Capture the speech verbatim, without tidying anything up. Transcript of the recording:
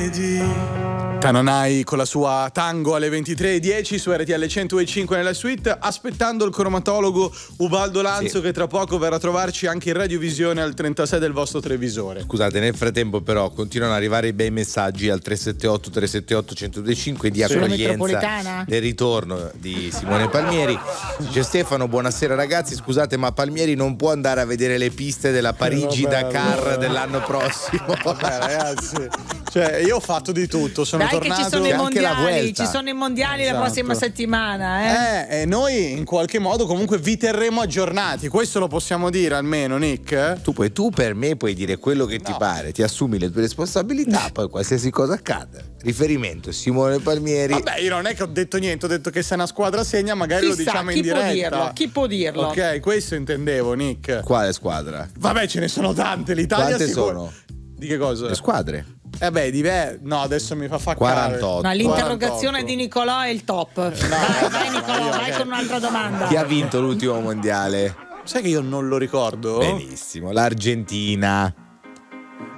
lunedì. Tananai con la sua tango alle ventitré e dieci su R T L cento e cinque nella suite, aspettando il cromatologo Ubaldo Lanzo, sì, che tra poco verrà a trovarci anche in radiovisione al trentasei del vostro televisore. Scusate, nel frattempo però continuano ad arrivare i bei messaggi al tre sette otto tre sette otto uno zero due cinque di accoglienza del ritorno di Simone Palmieri. Dice Stefano: buonasera ragazzi, scusate ma Palmieri non può andare a vedere le piste della Parigi-Dakar dell'anno prossimo. Vabbè ragazzi, cioè io ho fatto di tutto, sono Dai, tornato, che ci sono i anche la mondiali, Vuelta. ci sono i mondiali Esatto. la prossima settimana, eh? Eh, e noi in qualche modo comunque vi terremo aggiornati, questo lo possiamo dire almeno, Nick. Tu puoi, tu per me puoi dire quello che no. ti pare, ti assumi le tue responsabilità, poi qualsiasi cosa accada. Riferimento Simone Palmieri. Vabbè, io non è che ho detto niente, ho detto che se una squadra segna magari Chissà, lo diciamo chi in diretta. Può dirlo, chi può dirlo? Ok, questo intendevo, Nick. Quale squadra? Vabbè, ce ne sono tante, l'Italia Quante sicuro... sono? Di che cosa? Le squadre. Eh beh, di beh, no, adesso mi fa fa quarantotto. No, l'interrogazione quarantotto di Nicolò è il top. No, vai, vai Nicolò, vai con un'altra domanda. Chi ha vinto l'ultimo mondiale? Sai che io non lo ricordo? Benissimo, l'Argentina.